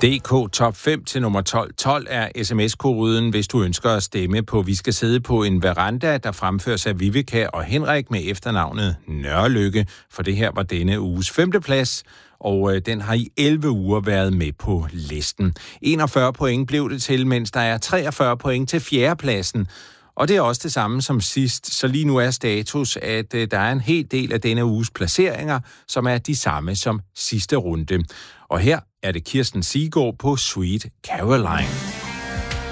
DK Top 5 til nummer 1212 er sms-koden, hvis du ønsker at stemme på Vi skal sidde på en veranda, der fremføres af Viveka og Henrik med efternavnet Nørrelykke, for det her var denne uges 5. plads, og den har i 11 uger været med på listen. 41 point blev det til, mens der er 43 point til 4. pladsen. Og det er også det samme som sidst, så lige nu er status, at der er en hel del af denne uges placeringer, som er de samme som sidste runde. Og her er det Kirsten Siggaard på Sweet Caroline.